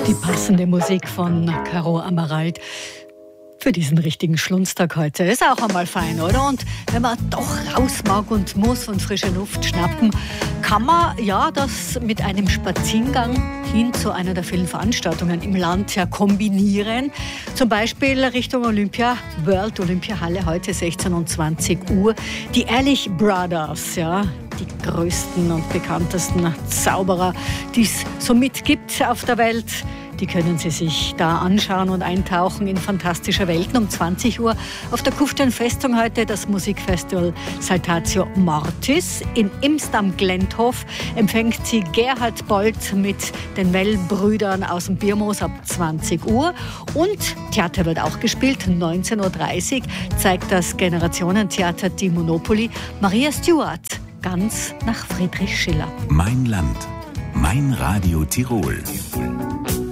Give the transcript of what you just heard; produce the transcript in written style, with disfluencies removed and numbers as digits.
Die passende Musik von Caro Emerald für diesen richtigen Schlunztag heute. Ist auch einmal fein, oder? Und wenn man doch raus mag und muss und frische Luft schnappen, kann man ja das mit einem Spaziergang hin zu einer der vielen Veranstaltungen im Land ja kombinieren. Zum Beispiel Richtung Olympia, World Olympiahalle, heute 16 und 20 Uhr. Die Ehrlich Brothers, ja, die größten und bekanntesten Zauberer, die es so mitgibt auf der Welt, die können Sie sich da anschauen und eintauchen in fantastische Welten. Um 20 Uhr auf der Kufstein-Festung heute das Musikfestival Saltatio Mortis. In Imst am Glenthof empfängt Sie Gerhard Bolt mit den Well-Brüdern aus dem Biermoos ab 20 Uhr. Und Theater wird auch gespielt. 19.30 Uhr zeigt das Generationentheater Die Monopoly Maria Stuart ganz nach Friedrich Schiller. Mein Land, mein Radio Tirol.